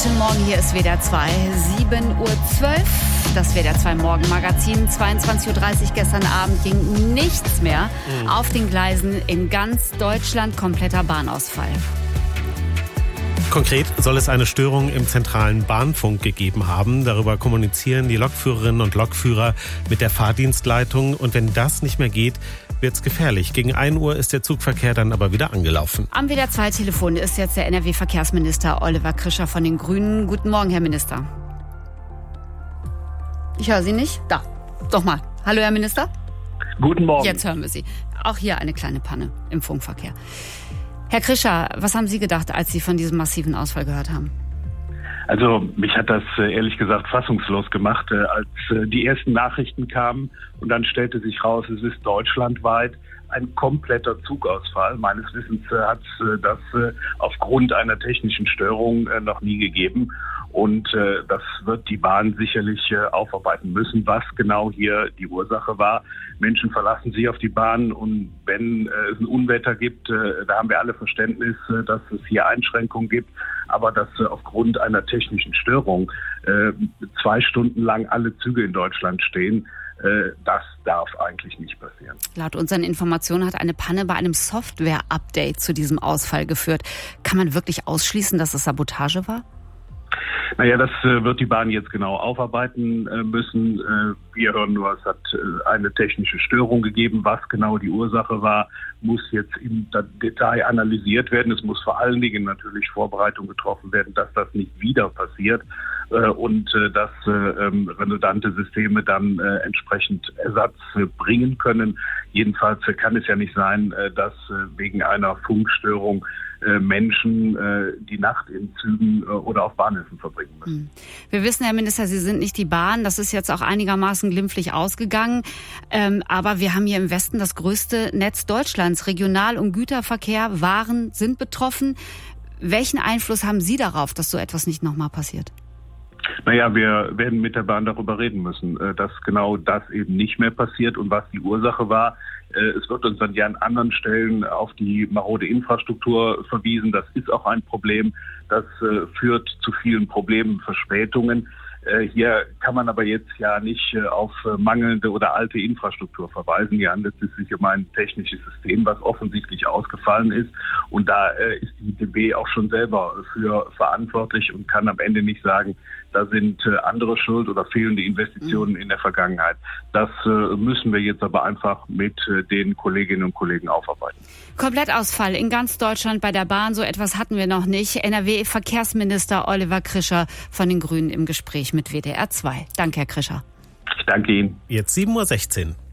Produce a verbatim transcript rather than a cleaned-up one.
Guten Morgen, hier ist W D R zwei, sieben Uhr zwölf. Das W D R zwei Morgenmagazin, zweiundzwanzig Uhr dreißig. Gestern Abend ging nichts mehr mhm. auf den Gleisen in ganz Deutschland. Kompletter Bahnausfall. Konkret soll es eine Störung im zentralen Bahnfunk gegeben haben. Darüber kommunizieren die Lokführerinnen und Lokführer mit der Fahrdienstleitung. Und wenn das nicht mehr geht, wird's gefährlich. Gegen ein Uhr ist der Zugverkehr dann aber wieder angelaufen. Am W D R zwei Telefon ist jetzt der N R W-Verkehrsminister Oliver Krischer von den Grünen. Guten Morgen, Herr Minister. Ich höre Sie nicht. Da, doch mal. Hallo, Herr Minister. Guten Morgen. Jetzt hören wir Sie. Auch hier eine kleine Panne im Funkverkehr. Herr Krischer, was haben Sie gedacht, als Sie von diesem massiven Ausfall gehört haben? Also mich hat das ehrlich gesagt fassungslos gemacht, als die ersten Nachrichten kamen und dann stellte sich raus, es ist deutschlandweit ein kompletter Zugausfall. Meines Wissens hat es das aufgrund einer technischen Störung noch nie gegeben. Und äh, das wird die Bahn sicherlich äh, aufarbeiten müssen, was genau hier die Ursache war. Menschen verlassen sich auf die Bahn und wenn äh, es ein Unwetter gibt, äh, da haben wir alle Verständnis, äh, dass es hier Einschränkungen gibt. Aber dass äh, aufgrund einer technischen Störung äh, zwei Stunden lang alle Züge in Deutschland stehen, äh, das darf eigentlich nicht passieren. Laut unseren Informationen hat eine Panne bei einem Software-Update zu diesem Ausfall geführt. Kann man wirklich ausschließen, dass es Sabotage war? Naja, das äh, wird die Bahn jetzt genau aufarbeiten äh, müssen. Äh, wir hören nur, es hat äh, eine technische Störung gegeben. Was genau die Ursache war, muss jetzt im Detail analysiert werden. Es muss vor allen Dingen natürlich Vorbereitung getroffen werden, dass das nicht wieder passiert äh, und äh, dass äh, ähm, redundante Systeme dann äh, entsprechend Ersatz äh, bringen können. Jedenfalls äh, kann es ja nicht sein, äh, dass äh, wegen einer Funkstörung Menschen äh, die Nacht in Zügen äh, oder auf Bahnhöfen verbringen müssen. Wir wissen, Herr Minister, Sie sind nicht die Bahn. Das ist jetzt auch einigermaßen glimpflich ausgegangen. Ähm, aber wir haben hier im Westen das größte Netz Deutschlands. Regional- und Güterverkehr, Waren sind betroffen. Welchen Einfluss haben Sie darauf, dass so etwas nicht nochmal passiert? Naja, wir werden mit der Bahn darüber reden müssen, dass genau das eben nicht mehr passiert und was die Ursache war. Es wird uns dann ja an anderen Stellen auf die marode Infrastruktur verwiesen. Das ist auch ein Problem. Das führt zu vielen Problemen, Verspätungen. Hier kann man aber jetzt ja nicht auf mangelnde oder alte Infrastruktur verweisen. Hier handelt es sich um ein technisches System, was offensichtlich ausgefallen ist. Und da ist die D B auch schon selber für verantwortlich und kann am Ende nicht sagen, da sind andere schuld oder fehlende Investitionen in der Vergangenheit. Das müssen wir jetzt aber einfach mit den Kolleginnen und Kollegen aufarbeiten. Komplettausfall in ganz Deutschland bei der Bahn. So etwas hatten wir noch nicht. N R W-Verkehrsminister Oliver Krischer von den Grünen im Gespräch mit W D R zwei. Danke, Herr Krischer. Ich danke Ihnen. Jetzt sieben Uhr sechzehn.